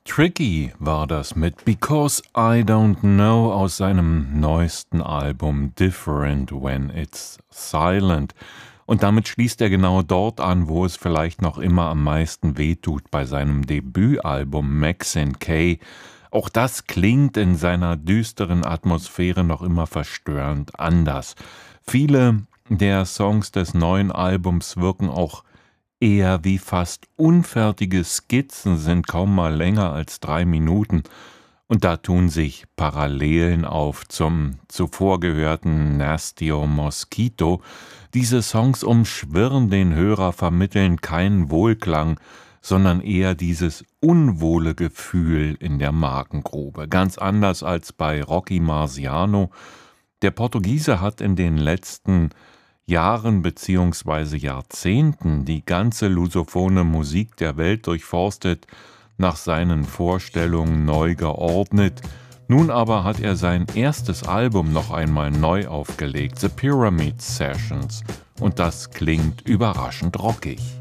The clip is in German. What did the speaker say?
Tricky war das mit Because I Don't Know aus seinem neuesten Album Different When It's Silent. Und damit schließt er genau dort an, wo es vielleicht noch immer am meisten wehtut, bei seinem Debütalbum Maxine K. Auch das klingt in seiner düsteren Atmosphäre noch immer verstörend anders. Viele der Songs des neuen Albums wirken auch eher wie fast unfertige Skizzen, sind kaum mal länger als 3 Minuten. Und da tun sich Parallelen auf zum zuvor gehörten Nastio Mosquito. Diese Songs umschwirren den Hörer, vermitteln keinen Wohlklang, sondern eher dieses unwohle Gefühl in der Magengrube. Ganz anders als bei Rocky Marciano. Der Portugiese hat in den letzten Jahren bzw. Jahrzehnten die ganze lusophone Musik der Welt durchforstet, nach seinen Vorstellungen neu geordnet. Nun aber hat er sein erstes Album noch einmal neu aufgelegt, The Pyramid Sessions, und das klingt überraschend rockig.